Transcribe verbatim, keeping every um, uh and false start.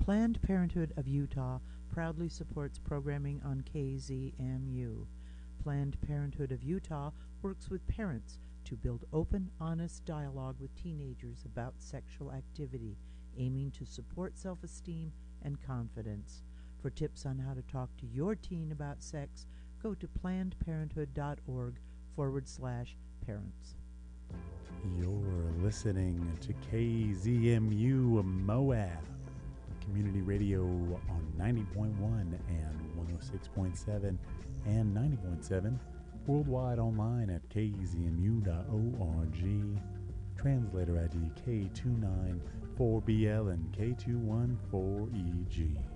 Planned Parenthood of Utah proudly supports programming on K Z M U. Planned Parenthood of Utah works with parents to build open, honest dialogue with teenagers about sexual activity, aiming to support self-esteem and confidence. For tips on how to talk to your teen about sex, go to plannedparenthood.org forward slash parents. You're listening to K Z M U Moab Community Radio on ninety point one and one oh six point seven and ninety point seven. Worldwide online at k z m u dot org. Translator I D K two nine four B L and K two one four E G.